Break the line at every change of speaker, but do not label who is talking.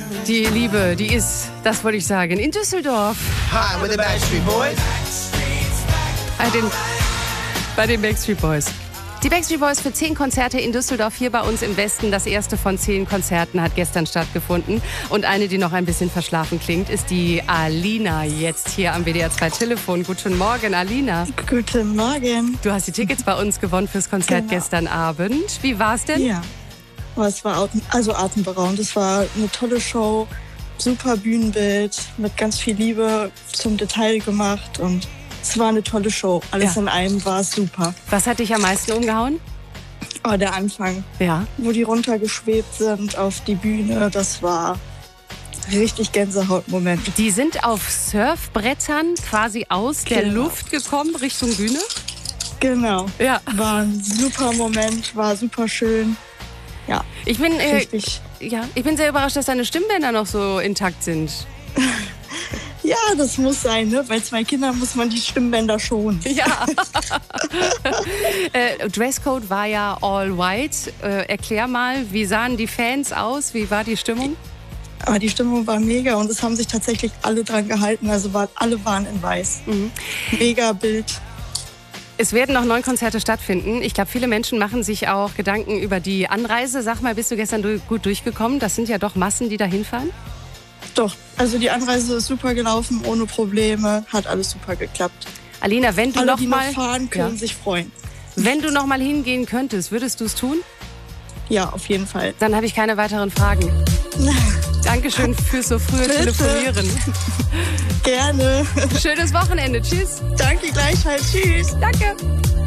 Die Liebe, die ist, das wollte ich sagen, in Düsseldorf.
Hi, with the Backstreet Boys.
Bei den Backstreet Boys. Die Backstreet Boys für 10 Konzerte in Düsseldorf, hier bei uns im Westen. Das erste von 10 Konzerten hat gestern stattgefunden. Und eine, die noch ein bisschen verschlafen klingt, ist die Alina, jetzt hier am WDR 2 Telefon. Guten Morgen, Alina.
Guten Morgen.
Du hast die Tickets bei uns gewonnen fürs Konzert gestern Abend. Wie war's denn?
Ja, es war atemberaubend. Es war eine tolle Show, super Bühnenbild, mit ganz viel Liebe zum Detail gemacht und es war eine tolle Show. Alles in einem war super.
Was hat dich am meisten umgehauen?
Oh, der Anfang, wo die runtergeschwebt sind auf die Bühne, das war richtig Gänsehautmoment.
Die sind auf Surfbrettern quasi aus der Luft gekommen Richtung Bühne?
Genau.
Ja.
War ein super Moment, war super schön. Ja,
ich bin
richtig.
Ich bin sehr überrascht, dass deine Stimmbänder noch so intakt sind.
Ja, das muss sein, ne? Bei 2 Kindern muss man die Stimmbänder schonen.
Ja. Dresscode war ja all white. Erklär mal, wie sahen die Fans aus? Wie war die Stimmung?
Aber die Stimmung war mega und es haben sich tatsächlich alle dran gehalten. Also alle waren in weiß. Mega Bild.
Es werden noch 9 Konzerte stattfinden. Ich glaube, viele Menschen machen sich auch Gedanken über die Anreise. Sag mal, bist du gestern gut durchgekommen? Das sind ja doch Massen, die da hinfahren.
Doch, also die Anreise ist super gelaufen, ohne Probleme. Hat alles super geklappt.
Alina, wenn du
alle,
noch
die
mal
noch fahren, können sich freuen.
Wenn du noch mal hingehen könntest, würdest du es tun?
Ja, auf jeden Fall.
Dann habe ich keine weiteren Fragen. Dankeschön fürs so frühe Telefonieren.
Gerne.
Schönes Wochenende. Tschüss.
Danke gleichfalls. Tschüss.
Danke.